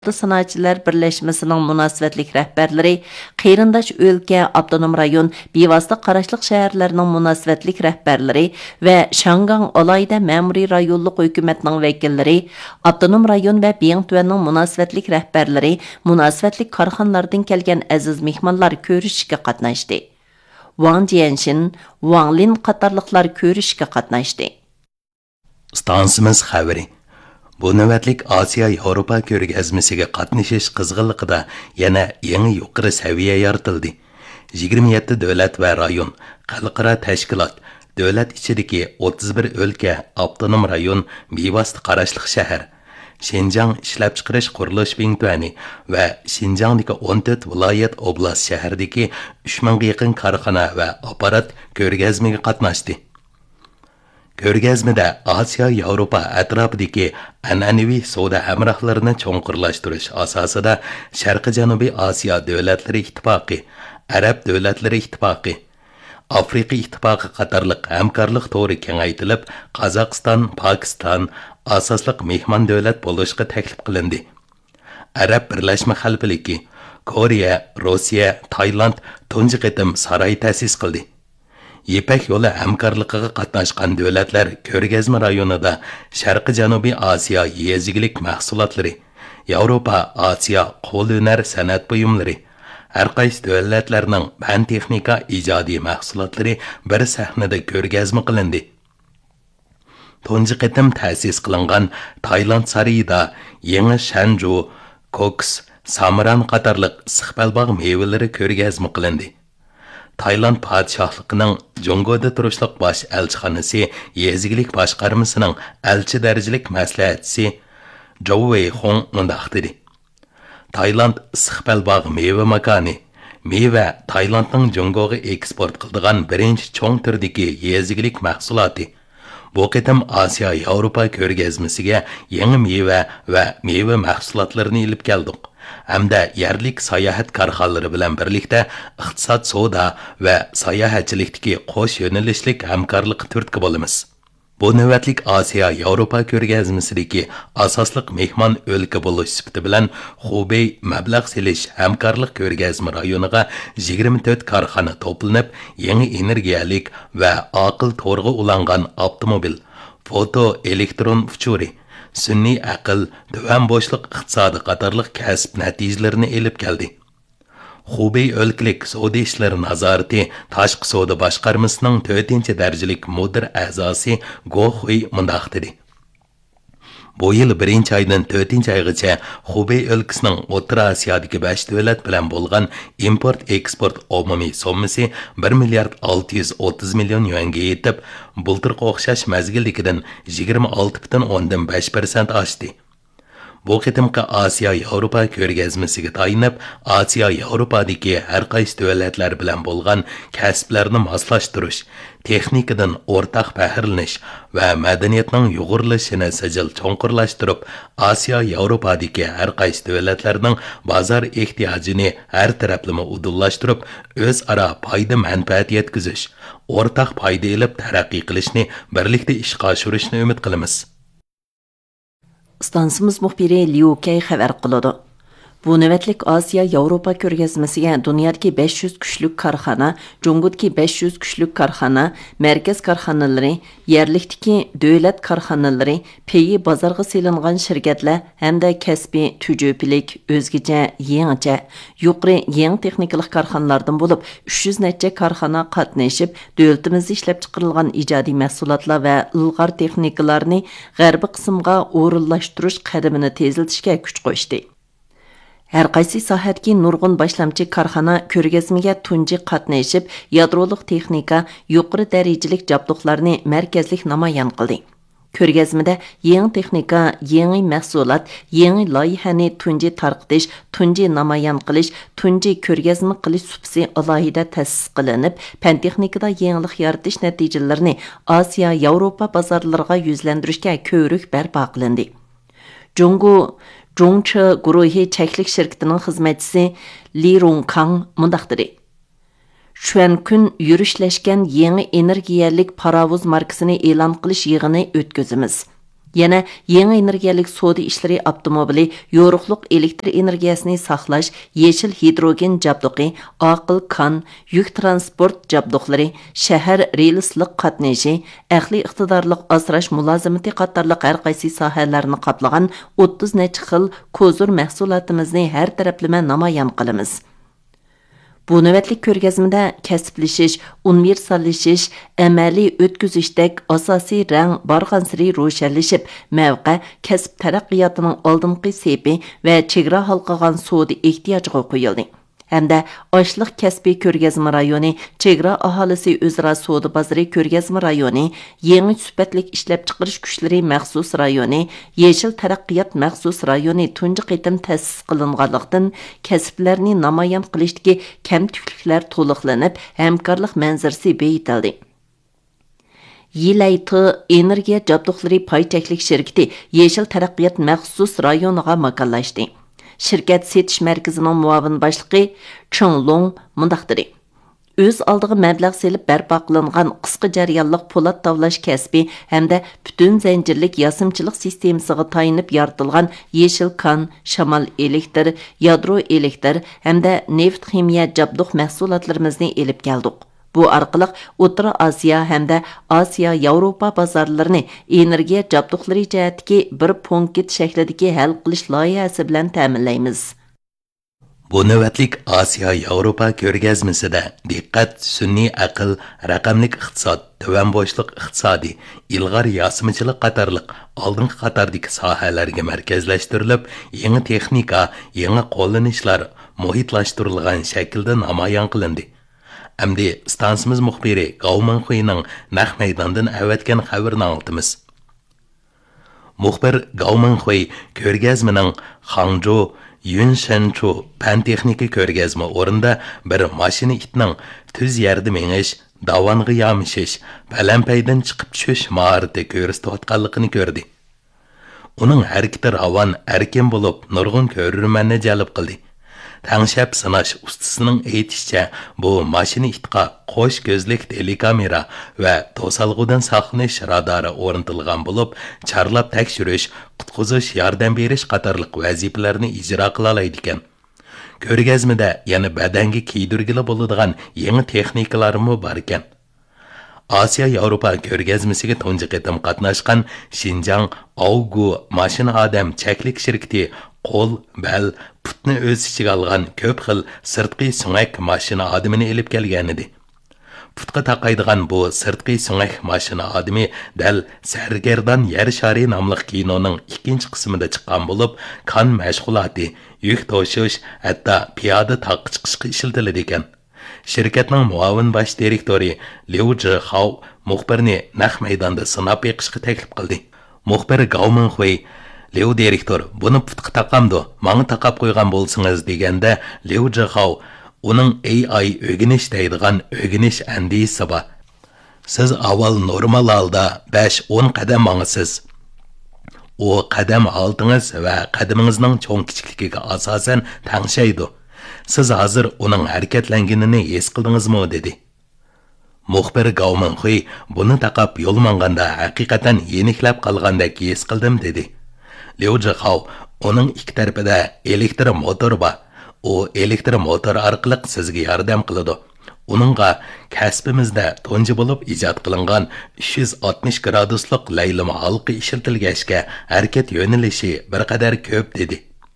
Sanoatçılar Birleşmesining münasibətlik rəhbərləri, Qeyrindaş ölkə, Avtonom rayon, bevosita qarashliq shaharlarning münasibətlik rəhbərləri və Şangang alayda ma'muriy rayonluq hökumətning vəkilləri, Avtonom rayon və Biyangtuanning münasibətlik rəhbərləri, münasibətlik karxanalardan kelgan aziz mehmonlar ko'rishishga qatnashdi. Wang Jianshin, Wang Lin qatorliqlar ko'rishishga qatnashdi. Stansimiz xabari. Bu navbatlik Osiyo Yevropa ko'rgazmasiga qatnashish qizg'inligida yana yangi yuqori saviya yaratildi. 27 davlat va rayon, xalqaro tashkilot, davlat ichidagi 31 o'lka, avtonom rayon, bevosita qarashliq shahar, Xinjiang ishlab chiqarish qurilish Bingtuani va Xinjiangdagi 14 viloyat oblast shahardagi 3000 ga yaqin korxona va apparat ko'rgazmaga qatnashdi. Ko'rgazmada Osiyo Yevropa atrofidagi an'anaviy savdo hamrohlarini cho'nqurlashtirish asosida Sharqi Janubiy Osiyo davlatlari ittifoqi, Arab davlatlari ittifoqi, Afrika ittifoqi qatorliq hamkorlik to'ri kengaytirilib, Qozog'iston, Pokiston asosliq mehmon davlat bo'lishga taklif qilindi. Arab Birlashma Xalqligi, Koreya, Rossiya, Tailand tunji qitim saroy ta'sis qildi. Yepak yo'li hamkorligiga qatnashgan davlatlar ko'rgazma rayonida Sharqi Janubiy Osiyo yezigilik mahsulotlari, Yevropa, Osiyo qo'l hunar san'at buyumlari, har qaysi davlatlarning fan texnika ijodiy mahsulotlari bir sahnada ko'rgazma qilindi. Tunji qitim ta'sis qilingan Tailand sarayida yangi Shanju, Koks, Samran qatorliq issiqbalbog' mevalari ko'rgazma qilindi. Tayland padişahlıqının Jongoda turishliq bosh elchixonasi yezigilik boshqarmasining elchi darajalik maslahatchisi Zhou Weihong mundaq dedi. Tayland issiqbalbog' meva makoni, meva Taylandning Jongoga eksport qiladigan birinchi cho'ng turdagi yezigilik mahsuloti. Bu qitim Osiyo Yevropa ko'rgazmasiga yangi meva va meva mahsulotlarini olib keldik. Hamda yerlik sayohat korxonalari bilan birlikda iqtisod, savdo va sayohatchilikdagi qo'sh yo'nalishlik hamkorlik turtki bo'lamiz. Bu navbatlik Osiyo Yevropa ko'rgazmasidagi asosliq mehmon o'lka bo'lish sifati bilan Xubey mablag' selish hamkorlik ko'rgazma rayoniga 24 korxona to'planib, yangi energiyalik va aql to'rg'i ulangan avtomobil, foto elektron uchuri, sun'iy aql, tuvan bo'shliq iqtisodi qatorliq kasb natijalarini elib keldi. Xubey o'lkalik savdo ishlari nazorati tashqi savdo boshqarmasining 4-darajalik mudir a'zosi Go Hui mundaq dedi. Bu yil 1-oydan 4-oygacha Xubey o'lkasining O'rta Osiyodagi 5 davlat bilan bo'lgan import-eksport umumiy sommasi 1 milliard 630 million yuanga yetib, bultirga o'xshash mazgilligidan 26,5% oshdi. Bu qitimqi Osiyo Yevropa ko'rgazmasiga tayinib, Osiyo Yevropadagi har qaysi davlatlar bilan bo'lgan kasblarni moslashtirish, texnikadan o'rtaq faxrlanish va madaniyatning yo'g'rilishini sajil cho'nqurlashtirib, Osiyo Yevropadagi har qaysi davlatlarning bozor ehtiyojini har taraflama udullashtirib, o'zaro foyda manfaat yetkazish, o'rtaq foyda olib taraqqiy qilishni, birlikda ishga oshirishni umid qilamiz. Stansimiz muxbiri Liu Kei xabar qiladi. Bu navbatlik Osiyo Yevropa ko'rgazmasiga dunyodagi 500 kuchlik korxona, Jongodagi 500 kuchlik korxona, markaz korxonalari, yerlikdagi davlat korxonalari, peyi bozorga selingan shirkatlar hamda kasbiy tujupilik, o'zgacha, yangicha, yuqori yangi texnikalik korxonalardan bo'lib 300 necha korxona qatnashib, davlatimizda ishlab chiqarilgan ijodiy mahsulotlar va ilg'or texnikalarni g'arbiy qismga o'rinlashtirish qadamini tezlatishga kuch qo'shdi. Her qaysi sohatki nurg'un boshlamchi korxona ko'rgazmaga tunji qatnashib, yadroliq texnika, yuqori darajalik jabduqlarni markazlik namoyon qildi. Ko'rgazmada yangi texnika, yangi mahsulot, yangi loyihani tunji tarqitish, tunji namoyon qilish, tunji ko'rgazma qilish supsi alohida ta'sis qilinib, fan texnikada yangilik yaratish natijalarini Osiyo, Yevropa bozorlariga yuzlantirishga ko'rik barpo qilindi. Zhongche guruhi cheklik shirkatining xizmatchisi Li Rongkang mundaq dedi. Shuan kun yurishlashgan yangi energiyalik paravuz markasini e'lon qilish yig'ini o'tkazamiz. Yana yangi energiyalik savdo ishlari avtomobili, yo'riqliq elektr energiyasini saqlash, yeşil hidrogen jabduqi, aql kan, yük transport jabduqlari, shahar relsliq qatnashi, aqliy iqtidorliq asrash mulozimati qatorliq har qaysi sohalarni qaplagan 30 necha xil kozur mahsulotimizni har taraflama namoyon qilamiz. Bu növbətlik ko'rgazmada kasblashish, universallashish, amaliy o'tkazishdek asosiy rang borgansiri ro'shanlashib, mavqa kasb taraqqiyotining oldingi sepi va chegara halqagan savdo ehtiyojiga qo'yildi. Hamda Oshliq kasbiy ko'rgazma rayoni, chegara aholisi o'zaro savdo bozori ko'rgazma rayoni, yangi sifatlik ishlab chiqarish kuchlari maxsus rayoni, yeşil taraqqiyot maxsus rayoni tunji qitim ta'sis qilinganlikdan kasblarni namoyon qilishdagi kamtukliklar to'liqlanib, hamkorlik manzarasi beyitildi. Yilaytı energiya jabduqlari paychaklik shirkati yeşil taraqqiyot maxsus rayoniga makonlashdi. Şirket setiş mərkəzinin muavin başlığı Chonglong mundaq dedi. Öz aldığı məbləğ selib bərpa qılınğan qısqa jarayonliq po'lat tavlash kasbi hamda bütün zanjirlik yasimchilik sistemasiga tayinib yaratilgan yeşil kan, shamal elektr, yadro elektr hamda neft ximiya jabduq mahsulotlarimizni elib keldik. Bu orqali O'rta Osiyo hamda Osiyo Yevropa bozorlarini energiya jabduqlari jihatdagi bir punkt shaklidagi hal qilish loyihasi bilan ta'minlaymiz. Bu navbatlik Osiyo Yevropa ko'rgazmasida diqqat sun'iy aql, raqamlik iqtisod, tuvan bo'shliq iqtisodi, ilg'or yasimchilik qatorliq oldingi qatordagi sohalarga markazlashtirilib, yangi texnika, yangi qo'llanishlar muhitlashtirilgan shaklda namoyon qilindi. Әмді stansimiz muxbiri Gauman Xuining naq maydondan avatgan xabarni anlatamiz. Muxbir Gauman Xui ko'rgazmaning Hangzhou Yunshanchu pan texnika ko'rgazma o'rinda bir mashina itning tuz yerda mengish, davonga yomishish, palampaydan chiqib tushish mahorati ko'rsatayotganligini ko'rdi. Uning harakati ravon, erkin bo'lib, nurg'un ko'rurmanni jalb qildi. Tangshab sinash ustasının aytishicha, bu mashina itqa qo'sh ko'zlik telekamera va to'salg'udan saqlanish radari o'rnatilgan bo'lib, charlab tekshirish, qutqizish, yordam berish qatorliq vazifalarni ijro qila oladi ekan. Ko'rgazmada yana badanga kiydirgili bo'ladigan yangi texnikalarmi bor ekan. Osiyo Yevropa ko'rgazmasiga tunji qitim qatnashgan Xinjiang Augu mashina odam chaklik shirkati qo'l, bel, putni o'z ichiga olgan ko'p xil sirtqi so'ngak mashina odamini elib kelgan edi. Putqa taqaydigan bu sirtqi so'ngak mashina odami dal Sargerdan yer shari nomli kinoning ikkinchi qismida chiqqan bo'lib, kan mashg'uloti, yuk toshish, hatto piyoda taqqa chiqishga ishlatiladi ekan. Shirkatning muavin bosh direktori Liu Zhihao muxbirni naq maydonda sinab beqishga taklif qildi. Muxbir Gauman Hui Liu direktor, buni putqa taqamdi, manga taqab qo'ygan bo'lsangiz deganda Liu Zhihao uning AI o'rganish deydigan o'rganish andisi bor. Siz avval normal holda 5-10 qadam mangsiz. O qadam oldingiz va qadamingizning cho'ng kichikligiga asosan tangshaydi. Siz hozir uning harakatlanganini his qildingizmi dedi. Muxbir Gauman Hui buni taqab yo'l manganda haqiqatan yeniklab qolgandek his qildim dedi. Liu Zhihao uning ikki tarafida elektr motor bor. O elektr motor orqali sizga yordam qiladi. Uningga kasbimizda tunji bo'lib ijod qilingan 360 graduslik laylama halqi ishlatilgachga harakat yo'nalishi bir qadar ko'p dedi.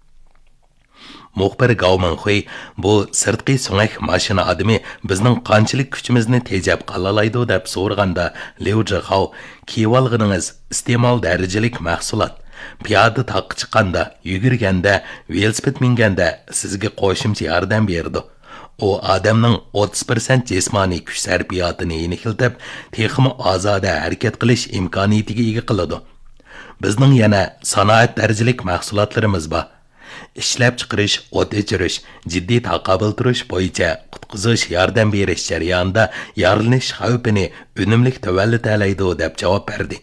Muxbir Gauman Hui bu sirtqi so'ngak mashina odami bizning qanchalik kuchimizni tejab qalalaydi deb so'raganda Liu Zhihao kiyolg'iningiz iste'mol darajalik mahsulot. Piyoda taqqa chiqqanda, yugurganda, velosiped minganda sizga qo'shimcha yordam berdi. O odamning 30% jismoniy kuch sarfiyotini yeniqiltib, texmi ozoda harakat qilish imkoniyatiga ega qiladi. Bizning yana sanoat darajalik mahsulotlarimiz bor. Ishlab chiqarish, o't o'chirish, jiddiy taqobil turish bo'yicha qutqizish, yordam berish jarayonida yorilish xavfini unumli tavallitalaydi deb javob berdi.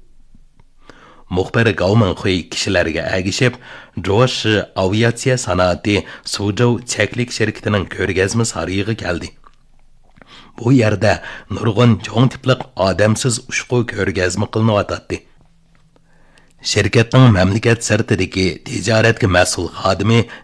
Muxbir Gauman Hui kishilarga agishib, Josh aviatsiya sanoati Suzhou chaklik shirkatining ko'rgazma sariyiga keldi. Bu yerda nurg'un cho'ng tipliq odamsiz ushqu ko'rgazma qilinayotdi. Şirketning mamlakat sirtidagi tijoratga mas'ul xodimi